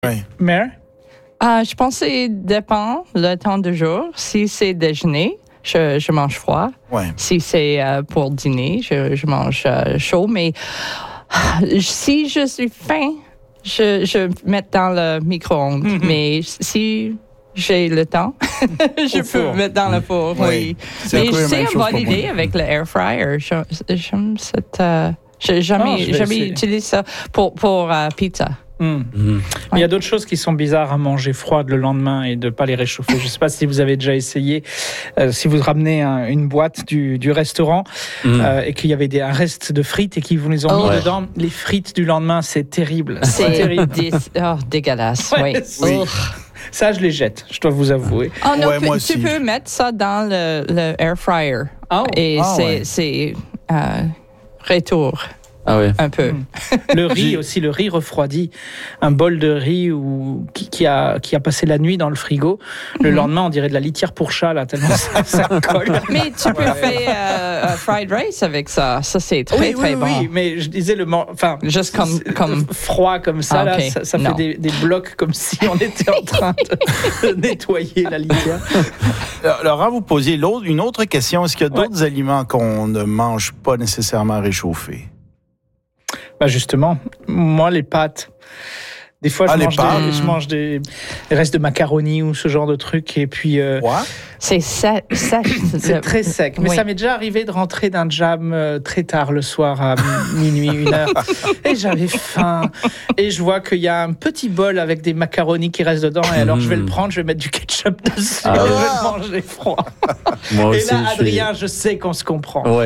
Oui. Mère? Je pense que ça dépend le temps du jour. Si c'est déjeuner, je mange froid. Ouais. Si c'est pour dîner, je mange chaud. Mais si je suis faim, je mets dans le micro-ondes. Mm-hmm. Mais si j'ai le temps, je peux mettre dans le four. Oui. C'est Mais un peu la c'est même une chose bonne pour moi. idée avec le air fryer. J'aime cette. J'ai jamais utilisé ça pour pizza. Mais il y a d'autres choses qui sont bizarres à manger froides le lendemain et de ne pas les réchauffer. Je ne sais pas si vous avez déjà essayé, si vous ramenez une boîte du restaurant et qu'il y avait un reste de frites et qu'ils vous les ont mis dedans. Les frites du lendemain, c'est terrible. C'est terrible. dégueulasse. Ouais, oui. Ça, je les jette, je dois vous avouer. Oh non, Ouais, moi tu aussi. peux mettre ça dans le air fryer. Et c'est retour. Ah ouais. Un peu. Le riz aussi, le riz refroidi. Un bol de riz qui a passé la nuit dans le frigo. Le lendemain, on dirait de la litière pour chat, là, tellement ça colle. Mais tu peux faire fried rice avec ça. Ça, c'est très bon. Oui, mais je disais juste comme froid comme ça, là, okay. ça fait des blocs comme si on était en train de nettoyer la litière. Laurent, vous posiez une autre question. Est-ce qu'il y a d'autres aliments qu'on ne mange pas nécessairement réchauffés? Justement, moi, les pâtes. Des fois, je mange des restes de macaroni ou ce genre de trucs. Et puis, c'est sec. C'est très sec. Mais ça m'est déjà arrivé de rentrer d'un jam très tard le soir, à minuit, 1h. Et j'avais faim. Et je vois qu'il y a un petit bol avec des macaronis qui restent dedans. Et alors, je vais le prendre, je vais mettre du ketchup dessus. Et je vais le manger froid. Moi aussi, et là, Adrien, je sais qu'on se comprend. Ouais.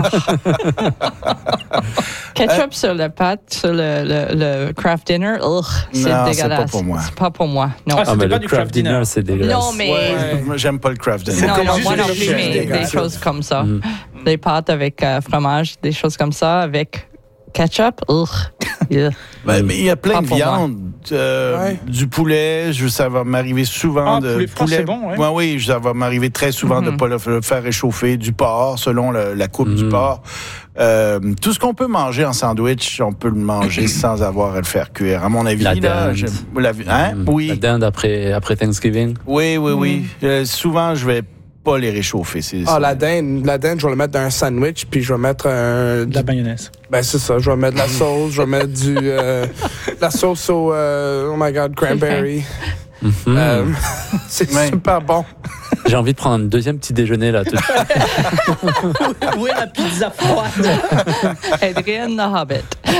Ketchup sur la pâte, sur le craft dinner, c'est dégueulasse. C'est pas pour moi. C'est pas pour moi. Non. Mais pas le du craft dinner, c'est dégueulasse. Non, mais. Moi, j'aime pas le craft dinner. Non, comme moi non juste plus, le mais chef, des choses comme ça. Des pâtes avec fromage, des choses comme ça, avec ketchup. Yeah. Mais il y a plein Pas de pour viandes. Du poulet, ça va m'arriver souvent de poulet froid, c'est bon, ouais. Oui, ça va m'arriver très souvent de ne pas le faire réchauffer. Du porc, selon la coupe du porc. Tout ce qu'on peut manger en sandwich, on peut le manger sans avoir à le faire cuire. À mon avis, La là, dinde. Oui. La dinde après Thanksgiving. Oui. Souvent, je vais pas les réchauffer. La dinde, je vais le mettre dans un sandwich, puis je vais mettre De la mayonnaise. Ben, c'est ça. Je vais mettre de la sauce, je vais mettre la sauce au, oh my God, cranberry. C'est super bon. J'ai envie de prendre un deuxième petit déjeuner, là, tout de suite. Où est la pizza froide? Adrien the Hobbit.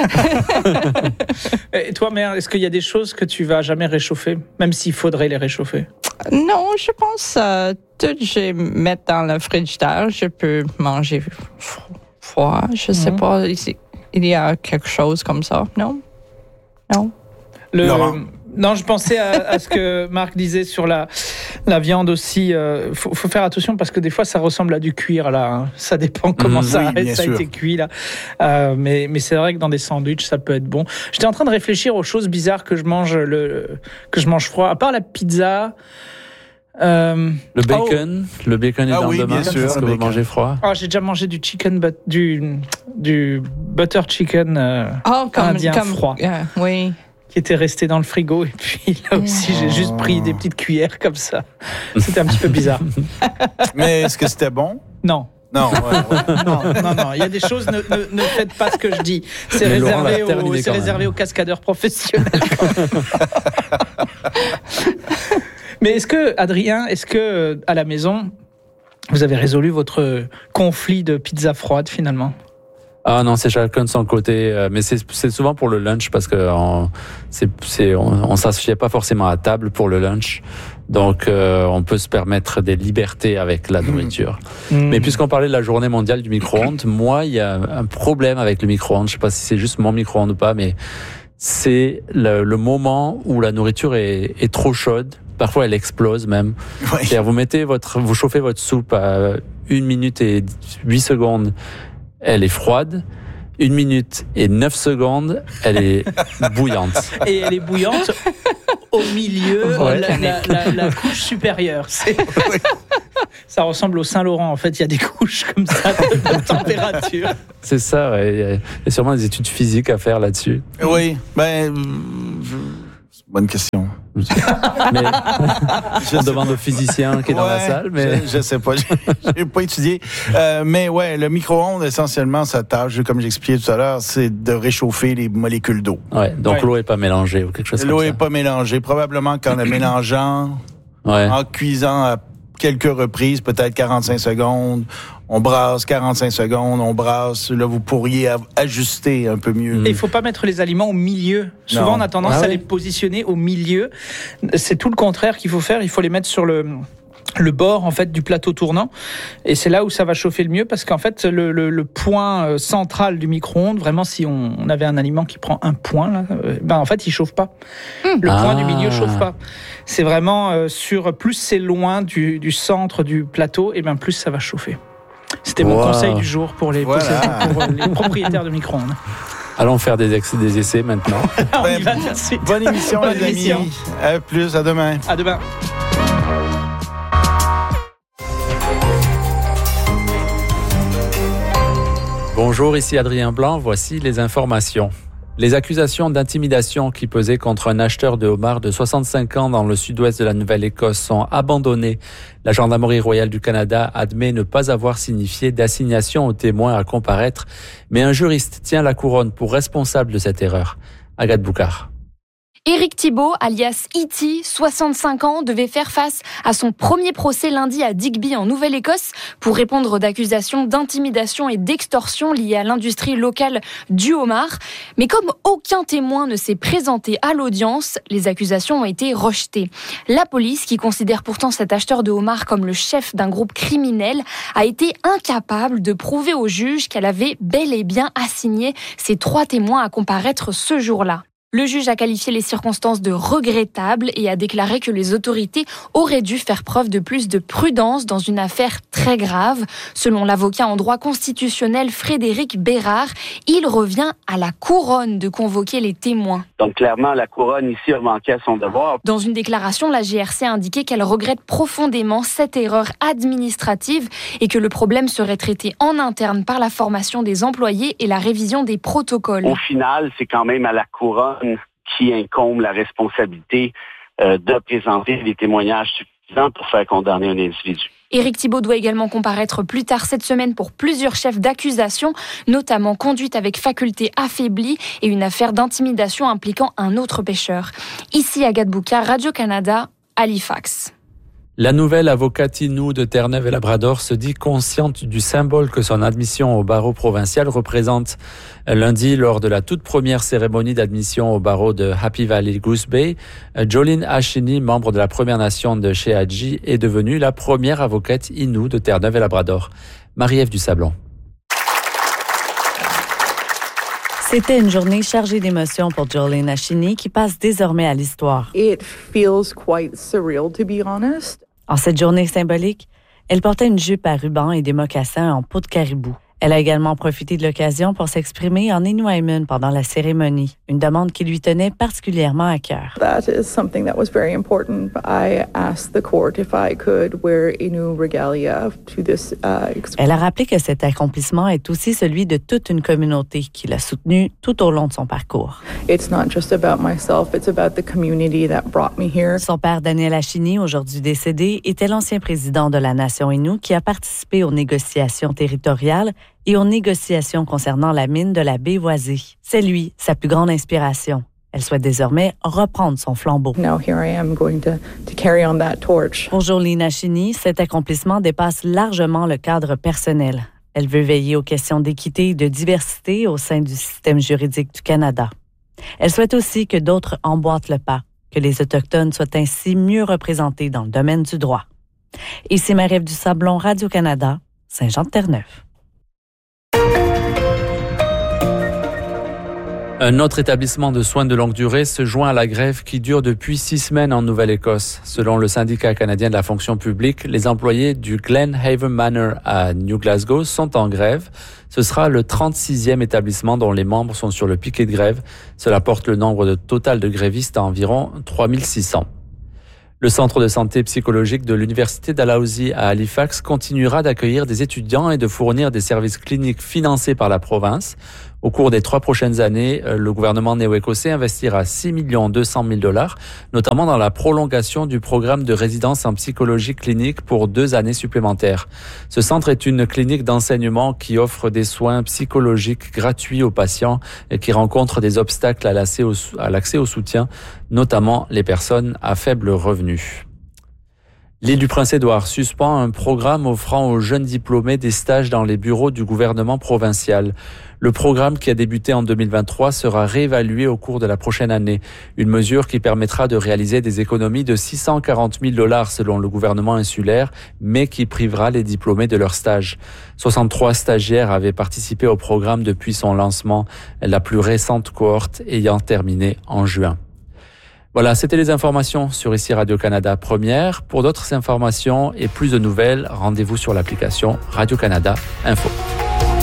Et toi, Mère, est-ce qu'il y a des choses que tu vas jamais réchauffer, même s'il faudrait les réchauffer? Non, je pense tout je mettre dans le frigidaire, je peux manger froid. Je sais pas, il y a quelque chose comme ça, non? Non, je pensais à ce que Marc disait sur la viande aussi. Faut faire attention parce que des fois, ça ressemble à du cuir, là. Hein. Ça dépend comment ça a été cuit, là. Mais c'est vrai que dans des sandwichs, ça peut être bon. J'étais en train de réfléchir aux choses bizarres que je mange froid. À part la pizza... Le bacon est dans le bien demain, sûr, parce que vous mangez froid. j'ai déjà mangé du chicken, du butter chicken indien froid. Oui. Qui était resté dans le frigo. Et puis là aussi, j'ai juste pris des petites cuillères comme ça. C'était un petit peu bizarre. Mais est-ce que c'était bon? Non. Non. Non. Il y a des choses, ne faites pas ce que je dis. C'est réservé aux cascadeurs professionnels. Mais Adrien, à la maison, vous avez résolu votre conflit de pizza froide finalement? Ah non, c'est chacun de son côté, mais c'est souvent pour le lunch parce que on s'assied pas forcément à table pour le lunch, donc on peut se permettre des libertés avec la nourriture. Mais puisqu'on parlait de la journée mondiale du micro-ondes, moi il y a un problème avec le micro-ondes. Je sais pas si c'est juste mon micro-ondes ou pas, mais c'est le moment où la nourriture est trop chaude. Parfois, elle explose même. Oui. C'est-à-dire, vous chauffez votre soupe à 1 minute et 8 secondes. Elle est froide. 1 minute et 9 secondes, elle est bouillante. Et elle est bouillante au milieu, la couche supérieure. Ça ressemble au Saint-Laurent, en fait. Il y a des couches comme ça de température. C'est ça, ouais. Il y a sûrement des études physiques à faire là-dessus. Oui, Bonne question. Mais je demande au physicien qui est dans la salle. Mais je sais pas, j'ai pas étudié. Mais ouais, le micro-ondes, essentiellement, sa tâche, comme j'expliquais tout à l'heure, c'est de réchauffer les molécules d'eau. Ouais, donc l'eau est pas mélangée ou quelque chose comme ça. L'eau est pas mélangée. Probablement qu'en la mélangeant, en cuisant à quelques reprises, peut-être 45 secondes, on brasse 45 secondes, on brasse. Là, vous pourriez ajuster un peu mieux. Et il faut pas mettre les aliments au milieu. Souvent, on a tendance à les positionner au milieu. C'est tout le contraire qu'il faut faire. Il faut les mettre sur le bord en fait du plateau tournant, et c'est là où ça va chauffer le mieux, parce qu'en fait le point central du micro-ondes, vraiment, si on avait un aliment qui prend un point là, en fait il chauffe pas. Le point du milieu chauffe pas. C'est vraiment sur plus c'est loin du centre du plateau, et plus ça va chauffer. C'était mon conseil du jour pour les propriétaires de micro-ondes. Allons faire des essais maintenant. On y va tout de suite. Bonne émission les amis. À plus, à demain. À demain. Bonjour, ici Adrien Blanc, voici les informations. Les accusations d'intimidation qui pesaient contre un acheteur de homards de 65 ans dans le sud-ouest de la Nouvelle-Écosse sont abandonnées. La Gendarmerie royale du Canada admet ne pas avoir signifié d'assignation aux témoins à comparaître, mais un juriste tient la couronne pour responsable de cette erreur. Agathe Boucard. Éric Thibault, alias E.T., 65 ans, devait faire face à son premier procès lundi à Digby en Nouvelle-Écosse pour répondre d'accusations d'intimidation et d'extorsion liées à l'industrie locale du homard. Mais comme aucun témoin ne s'est présenté à l'audience, les accusations ont été rejetées. La police, qui considère pourtant cet acheteur de homard comme le chef d'un groupe criminel, a été incapable de prouver au juge qu'elle avait bel et bien assigné ces 3 témoins à comparaître ce jour-là. Le juge a qualifié les circonstances de regrettables et a déclaré que les autorités auraient dû faire preuve de plus de prudence dans une affaire très grave. Selon l'avocat en droit constitutionnel Frédéric Bérard, il revient à la couronne de convoquer les témoins. Donc clairement, la couronne ici a manqué à son devoir. Dans une déclaration, la GRC a indiqué qu'elle regrette profondément cette erreur administrative et que le problème serait traité en interne par la formation des employés et la révision des protocoles. Au final, c'est quand même à la couronne qui incombe la responsabilité de présenter des témoignages suffisants pour faire condamner un individu. Éric Thibault doit également comparaître plus tard cette semaine pour plusieurs chefs d'accusation, notamment conduite avec faculté affaiblie et une affaire d'intimidation impliquant un autre pêcheur. Ici Agathe Boucard, Radio-Canada, Halifax. La nouvelle avocate Innu de Terre-Neuve et Labrador se dit consciente du symbole que son admission au barreau provincial représente. Lundi, lors de la toute première cérémonie d'admission au barreau de Happy Valley Goose Bay, Jolene Ashini, membre de la Première Nation de Sheadji, est devenue la première avocate Innu de Terre-Neuve et Labrador. Marie-Ève Dusablon. C'était une journée chargée d'émotions pour Jolene Ashini qui passe désormais à l'histoire. It feels quite surreal, to be honest. En cette journée symbolique, elle portait une jupe à ruban et des mocassins en peau de caribou. Elle a également profité de l'occasion pour s'exprimer en Inuaimun pendant la cérémonie, une demande qui lui tenait particulièrement à cœur. That is something that was very important. I asked the court if I could wear Innu regalia to this. Elle a rappelé que cet accomplissement est aussi celui de toute une communauté qui l'a soutenue tout au long de son parcours. It's not just about myself, it's about the community that brought me here. Son père Daniel Ashini, aujourd'hui décédé, était l'ancien président de la nation Innu qui a participé aux négociations territoriales et aux négociations concernant la mine de la baie Voisée. C'est lui, sa plus grande inspiration. Elle souhaite désormais reprendre son flambeau. Now here I am going to carry on that torch. Pour Jolene Ashini, cet accomplissement dépasse largement le cadre personnel. Elle veut veiller aux questions d'équité et de diversité au sein du système juridique du Canada. Elle souhaite aussi que d'autres emboîtent le pas, que les Autochtones soient ainsi mieux représentés dans le domaine du droit. Ici Marie-Ève Dusablon, Radio-Canada, Saint-Jean-de-Terre-Neuve. Un autre établissement de soins de longue durée se joint à la grève qui dure depuis 6 semaines en Nouvelle-Écosse. Selon le syndicat canadien de la fonction publique, les employés du Glen Haven Manor à New Glasgow sont en grève. Ce sera le 36e établissement dont les membres sont sur le piquet de grève. Cela porte le nombre total de grévistes à environ 3600. Le centre de santé psychologique de l'Université Dalhousie à Halifax continuera d'accueillir des étudiants et de fournir des services cliniques financés par la province. Au cours des 3 prochaines années, le gouvernement néo-écossais investira 6 200 000 $, notamment dans la prolongation du programme de résidence en psychologie clinique pour 2 années supplémentaires. Ce centre est une clinique d'enseignement qui offre des soins psychologiques gratuits aux patients et qui rencontre des obstacles à l'accès au soutien, notamment les personnes à faible revenu. L'île du Prince-Édouard suspend un programme offrant aux jeunes diplômés des stages dans les bureaux du gouvernement provincial. Le programme qui a débuté en 2023 sera réévalué au cours de la prochaine année. Une mesure qui permettra de réaliser des économies de 640 000 $ selon le gouvernement insulaire, mais qui privera les diplômés de leur stage. 63 stagiaires avaient participé au programme depuis son lancement, la plus récente cohorte ayant terminé en juin. Voilà, c'était les informations sur ici Radio-Canada Première. Pour d'autres informations et plus de nouvelles, rendez-vous sur l'application Radio-Canada Info.